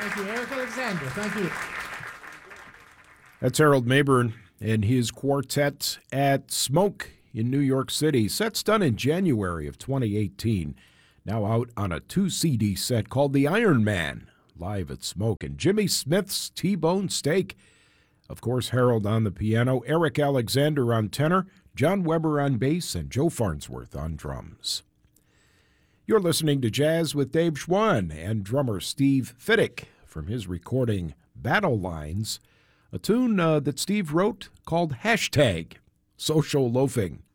Thank you, Eric Alexander. Thank you. That's Harold Mabern and his quartet at Smoke in New York City. Set's done in January of 2018. Now out on a 2-CD set called The Iron Man, live at Smoke. And Jimmy Smith's T-Bone Steak. Of course, Harold on the piano, Eric Alexander on tenor, John Weber on bass, and Joe Farnsworth on drums. You're listening to Jazz with Dave Schwann and drummer Steve Fiddick from his recording Battle Lines, a tune that Steve wrote called Hashtag Social Loafing.